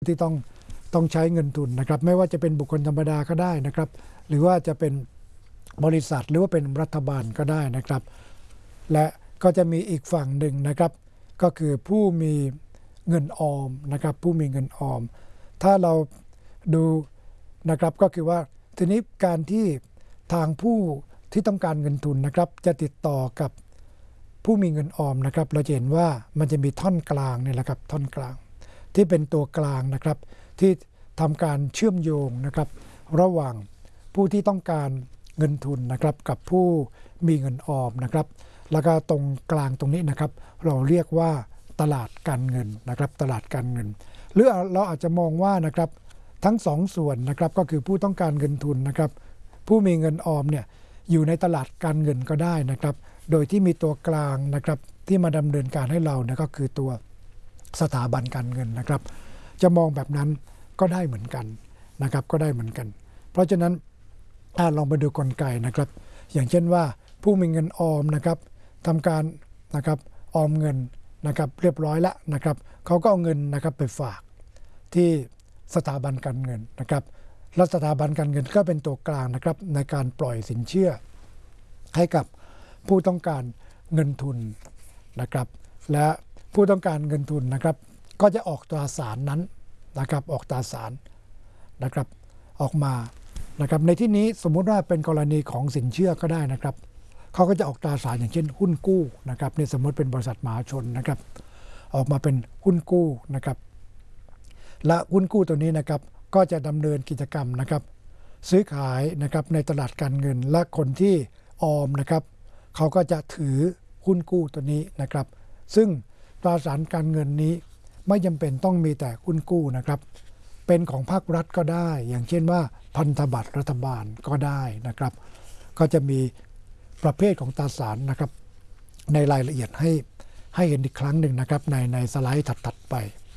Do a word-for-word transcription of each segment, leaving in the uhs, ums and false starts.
ที่ต้องต้องใช้เงินทุนนะครับไม่ว่าจะเป็นบุคคลธรรมดาก็ได้นะครับหรือว่าจะเป็นบริษัทหรือว่าเป็นรัฐบาลก็ได้นะครับและก็จะมีอีกฝั่งหนึ่งนะครับก็คือผู้มีเงินออมนะครับผู้มีเงินออมถ้าเราดูนะครับก็คือว่าทีนี้การที่ทางผู้ที่ต้องการเงินทุนนะครับจะติดต่อกับผู้มีเงินออมนะครับเราจะเห็นว่ามันจะมีท่อนกลางเนี่ยแหละครับท่อนกลางที่เป็นตัวกลางนะครับที่ทำการเชื่อมโยงนะครับระหว่างผู้ที่ต้องการเงินทุนนะครับกับผู้มีเงินออมนะครับแล้วก็ตรงกลางตรงนี้นะครับเราเรียกว่าตลาดการเงินนะครับตลาดการเงินหรือเราอาจจะมองว่านะครับทั้งสองส่วนนะครับก็คือผู้ต้องการเงินทุนนะครับผู้มีเงินออมเนี่ยอยู่ในตลาดการเงินก็ได้นะครับโดยที่มีตัวกลางนะครับที่มาดำเนินการให้เราเนี่ยก็คือตัวสถาบันการเงินนะครับจะมองแบบนั้นก็ได้เหมือนกันนะครับก็ได้เหมือนกันเพราะฉะนั้นถ้าลองไปดูกลไกนะครับอย่างเช่นว่าผู้มีเงินออมนะครับทำการนะครับออมเงินนะครับเรียบร้อยแล้วนะครับเขาก็เอาเงินนะครับไปฝากที่สถาบันการเงินนะครับและสถาบันการเงินก็เป็นตัวกลางนะครับในการปล่อยสินเชื่อให้กับผู้ต้องการเงินทุนนะครับและผู้ต้องการเงินทุนนะครับก็จะออกตราสารนั้นนะครับออกตราสารนะครับออกมานะครับในที่นี้สมมุติว่าเป็นกรณีของสินเชื่อก็ได้นะครับเขาก็จะออกตราสารอย่างเช่นหุ้นกู้นะครับนี่สมมติเป็นบริษัทมหาชนนะครับออกมาเป็นหุ้นกู้นะครับและหุ้นกู้ตัวนี้นะครับก็จะดำเนินกิจกรรมนะครับซื้อขายนะครับในตลาดการเงินและคนที่ออมนะครับเขาก็จะถือหุ้นกู้ตัวนี้นะครับซึ่งตราสารการเงินนี้ไม่จำเป็นต้องมีแต่หุ้นกู้นะครับเป็นของภาครัฐก็ได้อย่างเช่นว่าพันธบัตรรัฐบาลก็ได้นะครับก็จะมีประเภทของตราสารนะครับในรายละเอียดให้ให้เห็นอีกครั้งหนึ่งนะครับในในสไลด์ถัดๆไป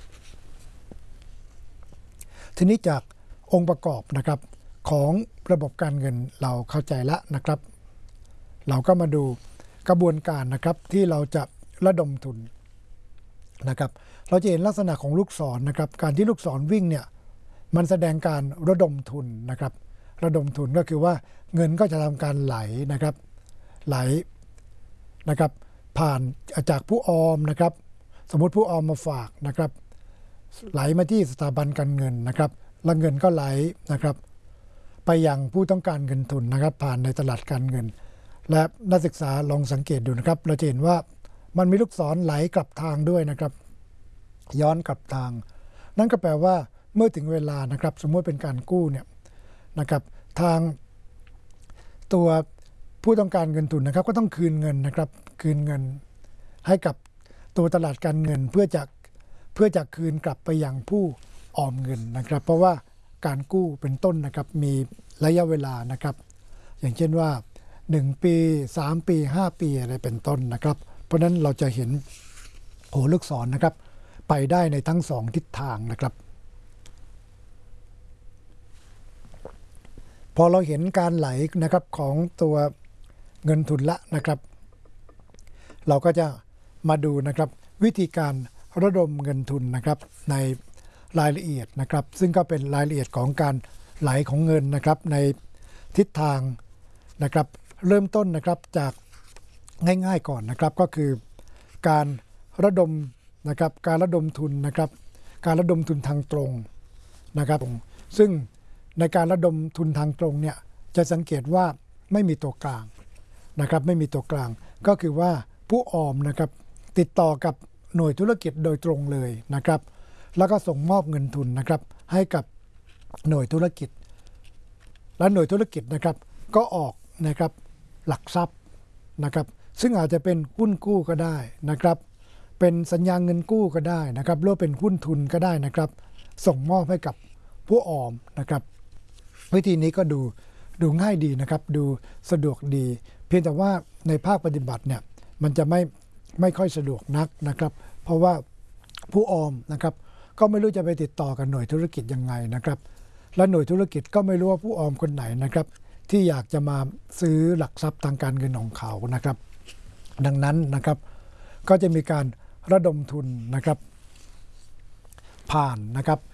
ทีนี้จากองค์ประกอบนะครับของระบบการเงินเราเข้าใจแล้วนะครับเราก็มาดูกระบวนการนะครับที่เราจะระดมทุนนะครับเราจะเห็นลักษณะของลูกศรนะครับการที่ลูกศรวิ่งเนี่ยมันแสดงการระดมทุนนะครับระดมทุนก็คือว่าเงินก็จะทำการไหลนะครับไหลนะครับผ่านจากผู้ออมนะครับสมมติผู้ออมมาฝากนะครับไหลมาที่สถาบันการเงินนะครับแล้วเงินก็ไหลนะครับไปยังผู้ต้องการเงินทุนนะครับผ่านในตลาดการเงินและนักศึกษาลองสังเกตดูนะครับเราจะเห็นว่ามันมีลูกศรไหลกลับทางด้วยนะครับย้อนกลับทางนั่นก็แปลว่าเมื่อถึงเวลานะครับสมมติเป็นการกู้เนี่ยนะครับทางตัวผู้ต้องการเงินทุนนะครับก็ต้องคืนเงินนะครับคืนเงินให้กับตัวตลาดการเงินเพื่อจะเพื่อจะคืนกลับไปยังผู้ออมเงินนะครับเพราะว่าการกู้เป็นต้นนะครับมีระยะเวลานะครับอย่างเช่นว่าหนึ่งปีสามปีห้าปีอะไรเป็นต้นนะครับเพราะนั้นเราจะเห็นโหลูกศรนะครับไปได้ในทั้งสองทิศทางนะครับพอเราเห็นการไหลนะครับของตัวเงินทุนละนะครับเราก็จะมาดูนะครับวิธีการระดมเงินทุนนะครับในรายละเอียดนะครับซึ่งก็เป็นรายละเอียดของการไหลของเงินนะครับในทิศทางนะครับเริ่มต้นนะครับจากง่ายๆก่อนนะครับก็คือการระดมนะครับการระดมทุนนะครับการระดมทุนทางตรงนะครับซึ่งในการระดมทุนทางตรงเนี่ยจะสังเกตว่าไม่มีตัวกลางนะครับไม่มีตัวกลางก็คือว่าผู้ออมนะครับติดต่อกับหน่วยธุรกิจโดยตรงเลยนะครับแล้วก็ส่งมอบเงินทุนนะครับให้กับหน่วยธุรกิจและหน่วยธุรกิจนะครับก็ออกนะครับหลักทรัพย์นะครับซึ่งอาจจะเป็นหุ้นกู้ก็ได้นะครับเป็นสัญญาเงินกู้ก็ได้นะครับหรือเป็นหุ้นทุนก็ได้นะครับส่งมอบให้กับผู้ออมนะครับวิธีนี้ก็ดูดูง่ายดีนะครับดูสะดวกดีเพียงแต่ว่าในภาคปฏิบัติเนี่ยมันจะไม่ไม่ค่อยสะดวกนักนะครับเพราะว่าผู้ออมนะครับก็ไม่รู้จะไปติดต่อกับหน่วยธุรกิจยังไงนะครับและหน่วยธุรกิจก็ไม่รู้ว่าผู้ออมคนไหนนะครับที่อยากจะมาซื้อหลักทรัพย์ทางการเงินของเขานะครับดังนั้นนะครับก็จะมีการระดมทุนนะครับผ่านนะครับ